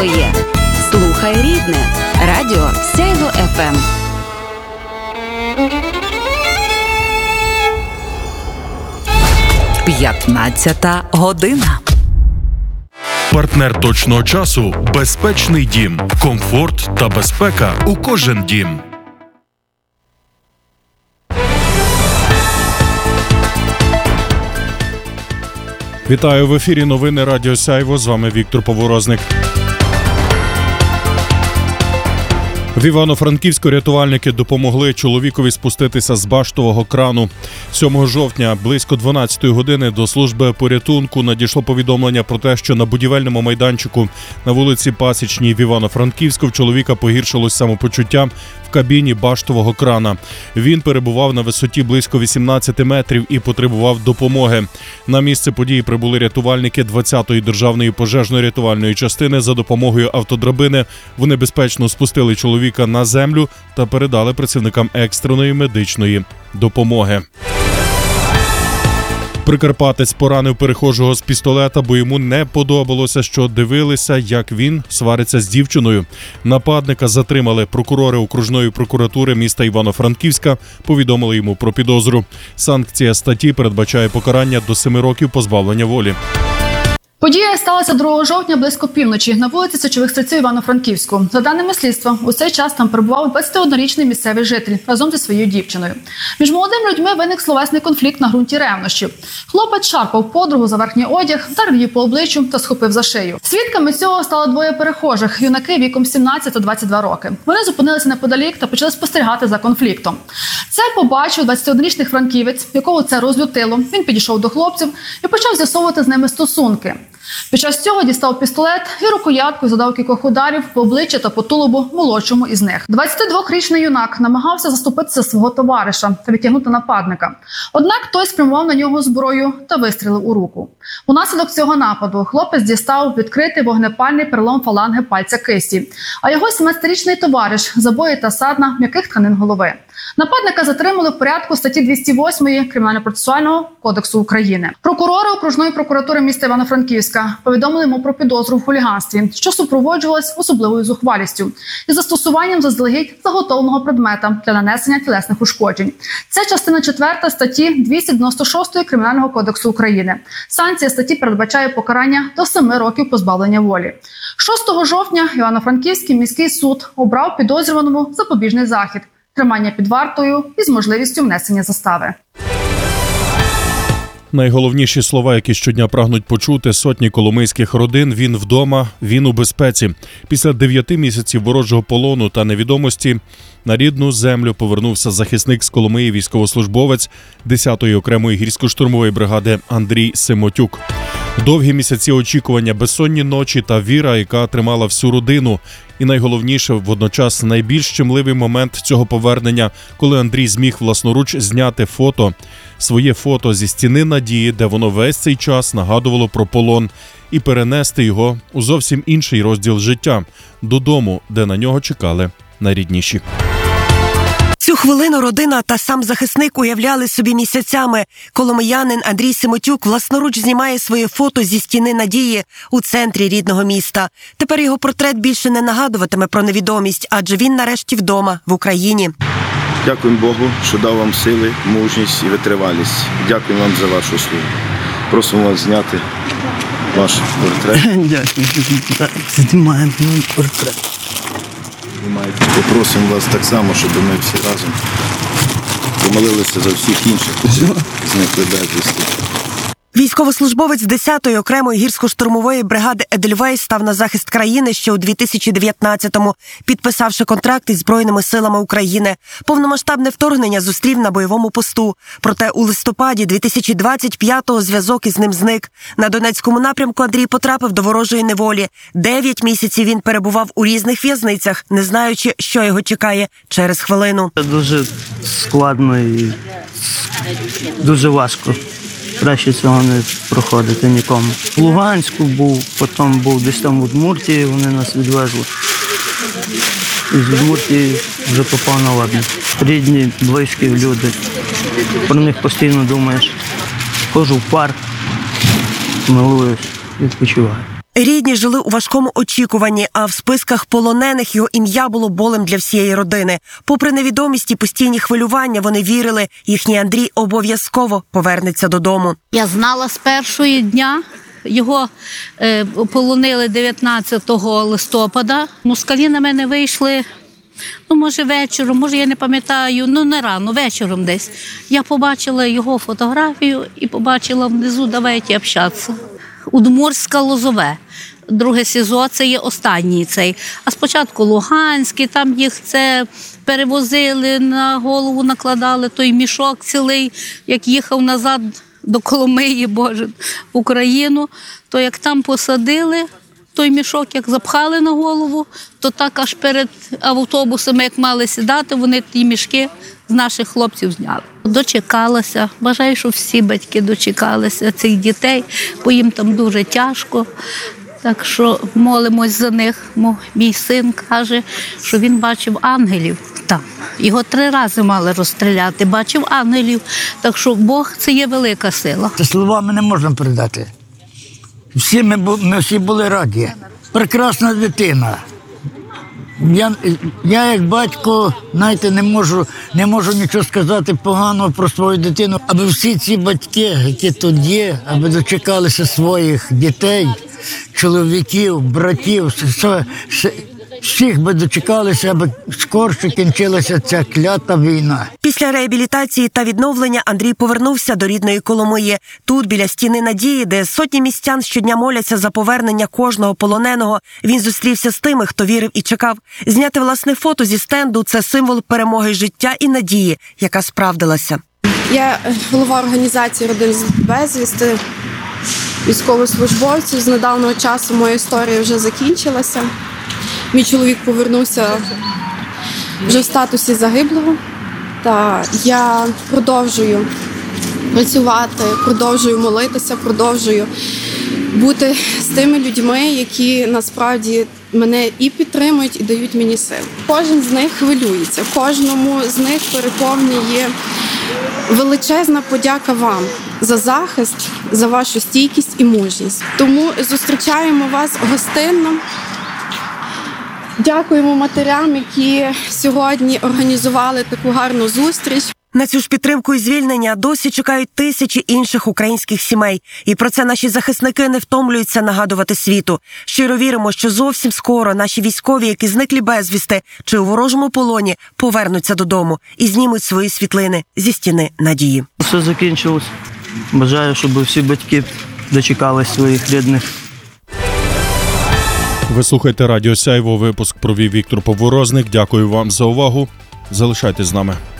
Слухай рідне. Радіо Сяйво ФМ. П'ятнадцята година. Партнер точного часу – безпечний дім. Комфорт та безпека у кожен дім. Вітаю, в ефірі новини Радіо Сяйво. З вами Віктор Поворозник. В Івано-Франківську рятувальники допомогли чоловікові спуститися з баштового крану. 7 жовтня близько 12 години до служби порятунку надійшло повідомлення про те, що на будівельному майданчику на вулиці Пасічній в Івано-Франківську в чоловіка погіршилось самопочуття в кабіні баштового крана. Він перебував на висоті близько 18 метрів і потребував допомоги. На місце події прибули рятувальники 20-ї державної пожежно-рятувальної частини. За допомогою автодрабини вони безпечно спустили чоловіка на землю та передали працівникам екстреної медичної допомоги. Прикарпатець поранив перехожого з пістолета, бо йому не подобалося, що дивилися, як він свариться з дівчиною. Нападника затримали. Прокурори окружної прокуратури міста Івано-Франківська повідомили йому про підозру. Санкція статті передбачає покарання до 7 років позбавлення волі. Подія сталася 2 жовтня близько півночі на вулиці Січових Стрільців Івано-Франківську. За даними слідства, у цей час там перебував 21-річний місцевий житель разом зі своєю дівчиною. Між молодими людьми виник словесний конфлікт на ґрунті ревнощів. Хлопець шарпав подругу за верхній одяг, вдарив її по обличчю та схопив за шию. Свідками цього стало 2 перехожих – юнаки віком 17 та 22 роки. Вони зупинилися неподалік та почали спостерігати за конфліктом. Це побачив 21-річний франківець, якого це розлютило. Він підійшов до хлопців і почав з'ясовувати з ними стосунки. Під час цього дістав пістолет і рукояткою задав кількох ударів по обличчя та по тулубу молодшому із них. 22-річний юнак намагався заступитися свого товариша та відтягнути нападника. Однак той спрямував на нього зброю та вистрілив у руку. Унаслідок цього нападу хлопець дістав відкритий вогнепальний перелом фаланги пальця кисті, а його 17-річний товариш – забої та садна м'яких тканин голови. Нападника затримали в порядку статті 208 Кримінально-процесуального кодексу України. Прокурори окружної прокуратури міста Івано-Франківська повідомили йому про підозру в хуліганстві, що супроводжувалась особливою зухвалістю і застосуванням заздалегідь заготовленого предмета для нанесення тілесних ушкоджень. Це частина 4 статті 296 Кримінального кодексу України. Санкція статті передбачає покарання до 7 років позбавлення волі. 6 жовтня Івано-Франківський міський суд обрав підозрюваному запобіжний захід – тримання під вартою із можливістю внесення застави. Найголовніші слова, які щодня прагнуть почути сотні коломийських родин – він вдома, він у безпеці. Після 9 місяців ворожого полону та невідомості на рідну землю повернувся захисник з Коломиї, військовослужбовець 10-ї окремої гірсько-штурмової бригади Андрій Семотюк. Довгі місяці очікування, безсонні ночі та віра, яка тримала всю родину. І найголовніше, водночас найбільш щемливий момент цього повернення, коли Андрій зміг власноруч зняти своє фото зі стіни надії, де воно весь цей час нагадувало про полон, і перенести його у зовсім інший розділ життя – додому, де на нього чекали найрідніші. Цю хвилину родина та сам захисник уявляли собі місяцями. Коломиянин Андрій Семотюк власноруч знімає своє фото зі стіни надії у центрі рідного міста. Тепер його портрет більше не нагадуватиме про невідомість, адже він нарешті вдома, в Україні. Дякуємо Богу, що дав вам сили, мужність і витривалість. Дякуємо вам за вашу службу. Просимо вас зняти ваш портрет. Дякую. Знімаємо портрет. Попросимо вас так само, щоб ми всі разом помолилися за всіх інших, зникли безвісти. Військовослужбовець 10-ї окремої гірсько-штурмової бригади Едельвейс став на захист країни ще у 2019-му, підписавши контракт із Збройними силами України. Повномасштабне вторгнення зустрів на бойовому посту. Проте у листопаді 2025-го зв'язок із ним зник. На Донецькому напрямку Андрій потрапив до ворожої неволі. 9 місяців він перебував у різних в'язницях, не знаючи, що його чекає через хвилину. Це дуже складно і дуже важко. Краще цього не проходити нікому. В Луганську був, потім був десь там в Удмуртії, вони нас відвезли. І з Удмуртії вже попав на ладно. Рідні, близькі люди. Про них постійно думаєш. Ходжу в парк, милуюсь, відпочиваю. Рідні жили у важкому очікуванні, а в списках полонених його ім'я було болем для всієї родини. Попри невідомість і постійні хвилювання, вони вірили, їхній Андрій обов'язково повернеться додому. Я знала з першого дня. Його полонили 19 листопада. Москалі на мене вийшли, може вечором, може я не пам'ятаю, не рано, вечором десь. Я побачила його фотографію і побачила внизу «Давайте общатися». Удмуртська, Лозове. Друге СІЗО, це є останній цей. А спочатку Луганський, там їх це перевозили, на голову накладали той мішок цілий, як їхав назад до Коломиї, Боже, в Україну, то як там посадили, той мішок, як запхали на голову, то так аж перед автобусами, як мали сідати, вони ті мішки з наших хлопців зняли. Дочекалася, бажаю, щоб всі батьки дочекалися цих дітей, бо їм там дуже тяжко. Так що молимось за них. Мій син каже, що він бачив ангелів там. Його 3 рази мали розстріляти, бачив ангелів. Так що Бог – це є велика сила. Це словами не можна передати. Ми всі були раді. Прекрасна дитина. Я як батько, знаєте, не можу нічого сказати поганого про свою дитину. Аби всі ці батьки, які тут є, аби дочекалися своїх дітей, чоловіків, братів, всіх би дочекалися, аби скорше кінчилася ця клята війна. Після реабілітації та відновлення Андрій повернувся до рідної Коломиї. Тут, біля стіни Надії, де сотні містян щодня моляться за повернення кожного полоненого, він зустрівся з тими, хто вірив і чекав. Зняти власне фото зі стенду – це символ перемоги життя і надії, яка справдилася. Я голова організації «Родин безвісти», військовослужбовців. З недавнього часу моя історія вже закінчилася. Мій чоловік повернувся вже в статусі загиблого. Та я продовжую працювати, продовжую молитися, продовжую бути з тими людьми, які насправді мене і підтримують, і дають мені сил. Кожен з них хвилюється, кожному з них переповнює величезна подяка вам за захист, за вашу стійкість і мужність. Тому зустрічаємо вас гостинно. Дякуємо матерям, які сьогодні організували таку гарну зустріч. На цю ж підтримку і звільнення досі чекають тисячі інших українських сімей. І про це наші захисники не втомлюються нагадувати світу. Щиро віримо, що зовсім скоро наші військові, які зникли безвісти чи у ворожому полоні, повернуться додому і знімуть свої світлини зі стіни надії. Все закінчилось. Бажаю, щоб всі батьки дочекались своїх рідних. Ви слухаєте Радіо Сяйво. Випуск провів Віктор Поворозник. Дякую вам за увагу. Залишайтесь з нами.